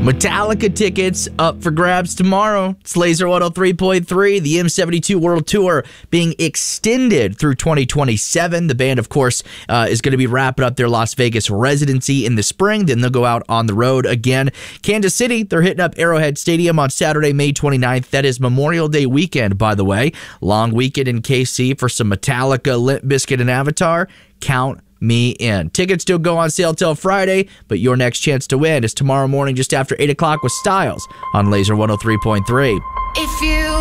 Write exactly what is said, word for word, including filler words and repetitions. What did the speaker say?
Metallica tickets up for grabs tomorrow. It's Laser one oh three point three, the M seventy-two World Tour being extended through twenty twenty-seven. The band, of course, uh, is going to be wrapping up their Las Vegas residency in the spring. Then they'll go out on the road again. Kansas City, they're hitting up Arrowhead Stadium on Saturday, May twenty-ninth. That is Memorial Day weekend, by the way. Long weekend in K C for some Metallica, Limp Bizkit, and Avatar. Count me in. Tickets still go on sale till Friday, but your next chance to win is tomorrow morning just after eight o'clock with Styles on Laser one oh three point three. If you